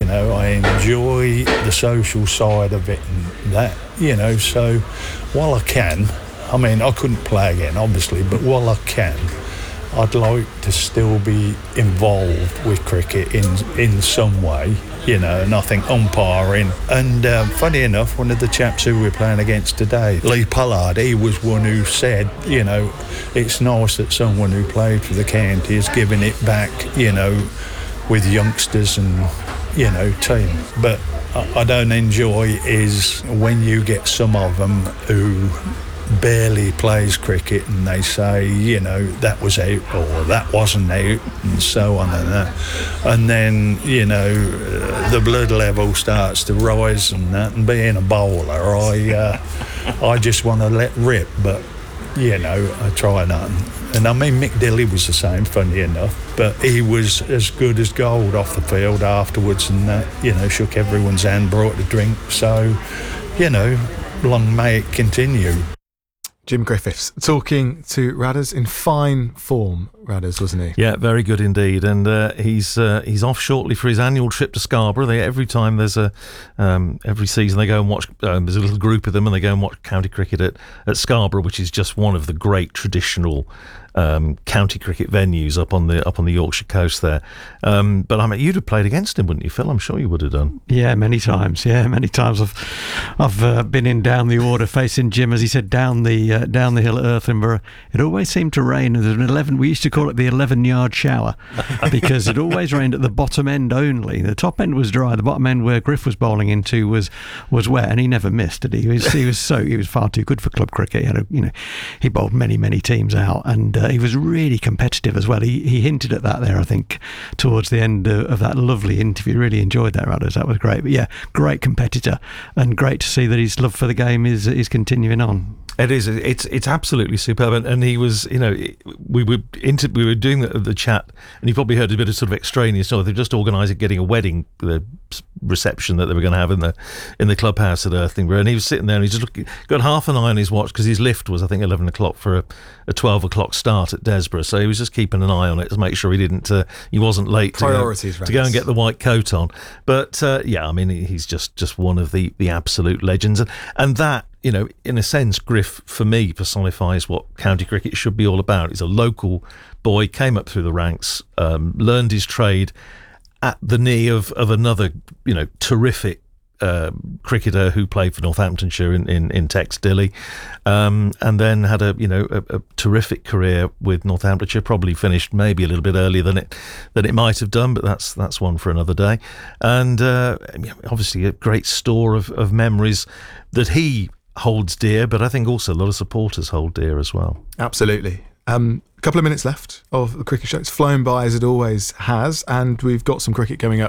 I enjoy the social side of it and that, so while I can, I couldn't play again, obviously, but while I can, I'd like to still be involved with cricket in some way, and I think umpiring. And funny enough, one of the chaps who we're playing against today, Lee Pollard, he was one who said, it's nice that someone who played for the county is giving it back, with youngsters and, team. But I don't enjoy is when you get some of them who barely plays cricket and they say, that was out or that wasn't out and so on and that. And then, the blood level starts to rise and that. And being a bowler, I just want to let rip, but, I try not. And Mick Dilley was the same, funny enough, but he was as good as gold off the field afterwards and that, shook everyone's hand, brought the drink. So, long may it continue. Jim Griffiths talking to Radders in fine form, Radders, wasn't he? Yeah, very good indeed. And he's off shortly for his annual trip to Scarborough. Every time there's every season they go and watch, there's a little group of them and they go and watch county cricket at Scarborough, which is just one of the great traditional county cricket venues up on the Yorkshire coast there. But you'd have played against him, wouldn't you, Phil? I'm sure you would have done. Yeah, many times. I've been in down the order facing Jim, as he said, down the hill at Earthenborough. It always seemed to rain. There's an 11. We used to call it the 11-yard shower because it always rained at the bottom end only. The top end was dry. The bottom end where Griff was bowling into was wet, and he never missed, did he? He was far too good for club cricket. He bowled many teams out, and he was really competitive as well. He hinted at that there, I think, towards the end of that lovely interview. Really enjoyed that, Radders. That was great. But yeah, great competitor, and great to see that his love for the game is continuing on. It is. It's absolutely superb. And he was, we were doing the chat, and you probably heard a bit of sort of extraneous stuff. They're just organising getting a wedding, the reception that they were going to have in the clubhouse at Earthenborough, and he was sitting there and he just got half an eye on his watch because his lift was, I think, 11 o'clock for a 12 o'clock start at Desborough. So he was just keeping an eye on it to make sure he wasn't late Priorities, to go and get the white coat on. But he's just one of the absolute legends, and that, in a sense, Griff, for me, personifies what county cricket should be all about. He's a local boy, came up through the ranks, learned his trade at the knee of another, terrific cricketer who played for Northamptonshire in Tex Dilley, and then had a terrific career with Northamptonshire. Probably finished maybe a little bit earlier than it might have done, but that's one for another day. And obviously a great store of memories that he holds dear, but I think also a lot of supporters hold dear as well. Absolutely. A couple of minutes left of the cricket show. It's flown by as it always has, and we've got some cricket coming up